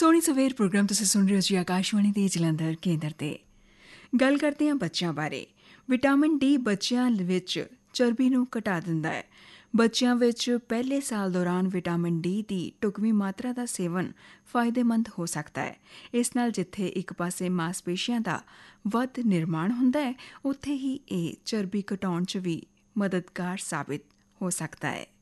ਸੋਹਣੀ ਸਵੇਰ ਪ੍ਰੋਗਰਾਮ ਤੁਸੀਂ ਸੁਣ ਰਹੇ ਹੋ ਜੀ ਆਕਾਸ਼ਵਾਣੀ ਦੇ ਜਲੰਧਰ ਕੇਂਦਰ ਤੇ। ਗੱਲ ਕਰਦੇ ਹਾਂ ਬੱਚਿਆਂ ਬਾਰੇ। ਵਿਟਾਮਿਨ ਡੀ ਬੱਚਿਆਂ ਵਿੱਚ ਚਰਬੀ ਨੂੰ ਘਟਾ ਦਿੰਦਾ ਹੈ। ਬੱਚਿਆਂ ਵਿੱਚ ਪਹਿਲੇ ਸਾਲ ਦੌਰਾਨ ਵਿਟਾਮਿਨ ਡੀ ਦੀ ਢੁਕਵੀਂ ਮਾਤਰਾ ਦਾ ਸੇਵਨ ਫਾਇਦੇਮੰਦ ਹੋ ਸਕਦਾ ਹੈ। ਇਸ ਨਾਲ ਜਿੱਥੇ ਇੱਕ ਪਾਸੇ ਮਾਸਪੇਸ਼ੀਆਂ ਦਾ ਵੱਧ ਨਿਰਮਾਣ ਹੁੰਦਾ ਹੈ, ਉੱਥੇ ਹੀ ਇਹ ਚਰਬੀ ਘਟਾਉਣ 'ਚ ਵੀ ਮਦਦਗਾਰ ਸਾਬਿਤ ਹੋ ਸਕਦਾ ਹੈ।